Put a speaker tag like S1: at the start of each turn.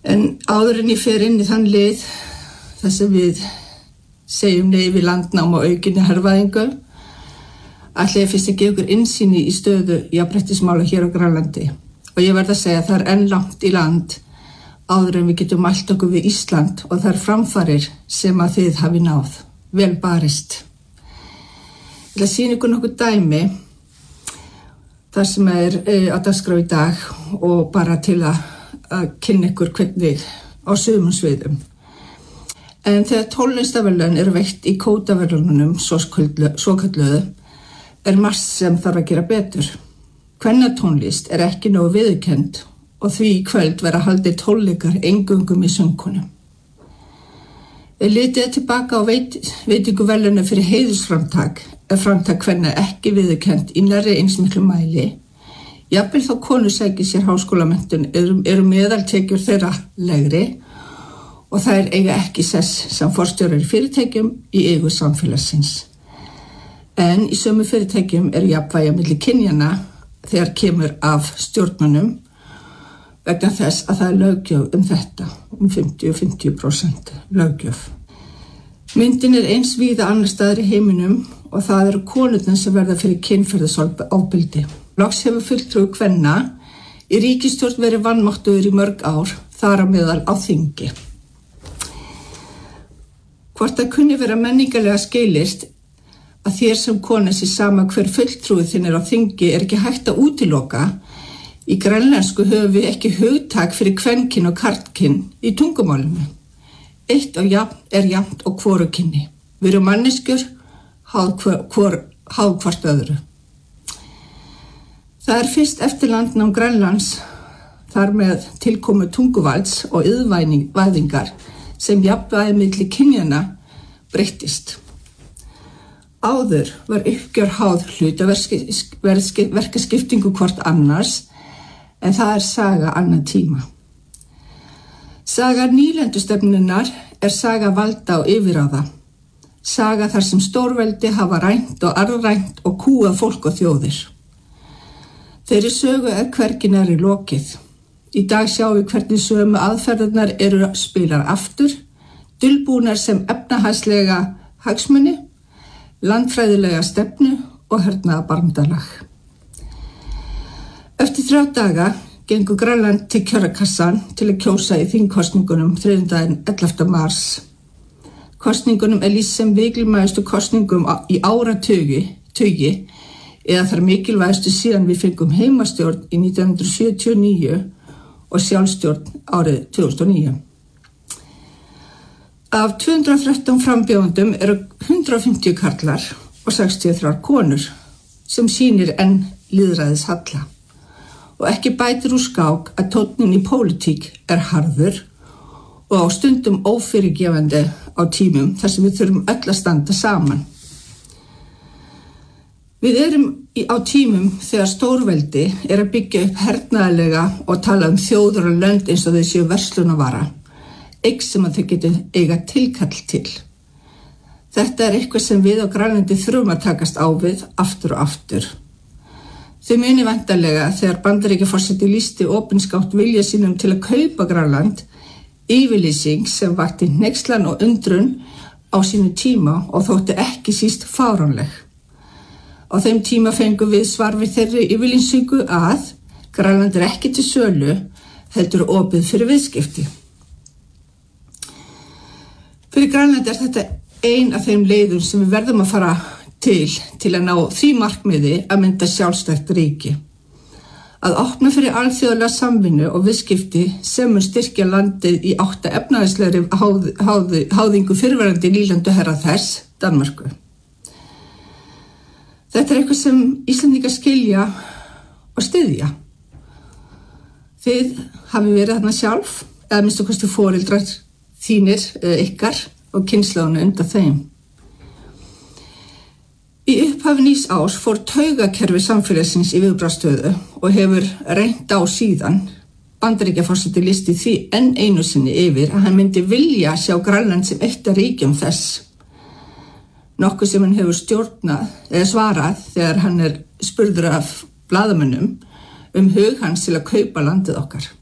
S1: En áður en ég fer inn í þann lið þar sem við segjum nei við landnám og aukinni hervæðingu, ætla ég fyrst að gefa ykkur innsýni í stöðu jafnréttismála hér á Grænlandi. Og ég verð að segja að það enn langt í land áður en við getum mælt okkur við Ísland og þær framfarir sem að þið hafi náð. Vel barist. Ég ætla að sýna ykkur nokkuð dæmi þar sem á dagskrá í dag og bara til að kynna ykkur hvernig á sumum sviðum. En þegar tónlistarverðlaun eru veitt í kótaverðlaununum svokölluðu margt sem þarf að gera betur. Kvennatónlist ekki nógu viðurkennd og því í kvöld vera haldið tónleikar eingöngum í söngkonum. Litið tilbaka á veitingu verðlauna fyrir heiðursframtak framtak kvenna ekki viðurkennt í nærri eins miklu mæli. Jafnvel þá konur sækja sér háskólamenntun eru meðaltekjur þeirra lægri og þær eiga ekki sess sem forstjórar í fyrirtækjum í eigu samfélagsins. En í sömu fyrirtækjum jafnvægi milli kynjanna þegar kemur af stjórnunum vegna þess að það löggjöf þetta, 50% löggjöf. Myndin eins víða annar staðar í heiminum og það eru konurnar sem verða fyrir kynferðisofbeldi. Loks hefur fulltrúi kvenna í ríkisstjórn verið vanmáttugur í mörg ár, þar á meðal á þingi. Hvort það kunni vera menningarlega skilyrst að þér sem kona sé sama hver fulltrúi þinn á þingi ekki hægt að útiloka. Í grænlensku höfum við ekki hugtak fyrir kvenkyn og karlkyn í tungumálinu. Eitt og jafn jafnt og hvorugkynni. Við erum manneskjur, háð hvort öðru. Það fyrst eftir landnám Grænlands, þar með tilkomu tunguvalds og iðvæðingar sem jafnvægi milli kynjanna breyttist. Áður var uppgjör háð hlutaverkaskiptingu hvort annars, en það saga annan tíma. Saga nýlendustefnunnar saga valda og yfirráða. Saga þar sem stórveldi hafa rænt og arðrænt og kúað fólk og þjóðir. Þeirri sögu hvergi nærri lokið. Í dag sjáum við hvernig sömu aðferðirnar spilar aftur, dulbúnar sem efnahagslega hagsmuni, landfræðilega stefnu og hernaðarbandalag. Eftir 3 daga gengur Grænland til kjörakassan til að kjósa í þingkosningunum 11. mars. Kosningunum lýst sem mikilvægustu kosningum í áratugi eða þar mikilvægustu síðan við fengum heimastjórn í 1979 og sjálfstjórn árið 2009. Af 213 frambjóðendum 150 karlar og 63 konur sem sýnir enn lýðræðishalla. Og ekki bætir úr skák að tónninn í pólitík harður og á stundum ófyrirgefandi á tímum þar sem við þurfum öll að standa saman. Við erum á tímum þegar stórveldi að byggja upp hernaðarlega og tala þjóðir og lönd eins og þau séu verslunarvara, eign sem að þau getur eiga tilkall til. Þetta eitthvað sem við á Grænlandi þurfum að takast á við aftur og aftur. Þau muni væntanlega þegar Bandaríkjaforseti lýsti opinskátt vilja sínum til að kaupa Grænland, yfirlýsing sem vakti hneykslan og undrun á sínu tíma og þótti ekki síst fáránleg. Á þeim tíma fengum við svar við þeirri yfirlýsingu að Grænland ekki til sölu, heldur opið fyrir viðskipti. Fyrir Grænland þetta ein af þeim leiðum sem við verðum að fara til að ná því markmiði að mynda sjálfstætt ríki. Að opna fyrir alþjóðlega samvinnu og viðskipti sem mun styrkja landið í átt að efnahagslegri háðingu fyrrverandi nýlenduherra þess, Danmörku. Þetta eitthvað sem Íslendingar skilja og styðja. Þið hafi verið þarna sjálf, eða minnstu kosti foreldrar þínir, ykkar og kynslóðinu undan þeim. Í upphafi nýs árs fór taugakerfi samfélagsins í viðbragðsstöðu og hefur reynt á síðan. Bandaríkjaforseti lýsti því enn einu sinni yfir að hann myndi vilja sjá Grænland sem eitt af ríkjum þess. Nokkuð sem hann hefur stjórnað eða svarað þegar hann spurður af blaðamönnum hug hans til að kaupa landið okkar.